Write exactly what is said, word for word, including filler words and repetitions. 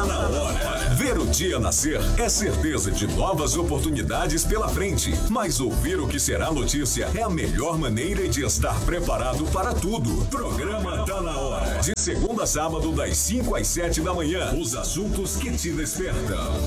Tá na hora. Ver o dia nascer é certeza de novas oportunidades pela frente. Mas ouvir o que será notícia é a melhor maneira de estar preparado para tudo. Programa Tá na Hora. De segunda a sábado, das cinco às sete da manhã. Os assuntos que te despertam.